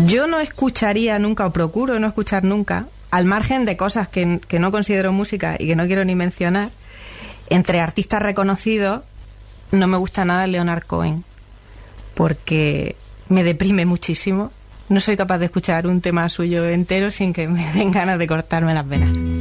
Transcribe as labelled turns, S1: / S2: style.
S1: Yo no escucharía nunca, o procuro no escuchar nunca, al margen de cosas que no considero música y que no quiero ni mencionar, entre artistas reconocidos, no me gusta nada Leonard Cohen, porque me deprime muchísimo. No soy capaz de escuchar un tema suyo entero sin que me den ganas de cortarme las venas.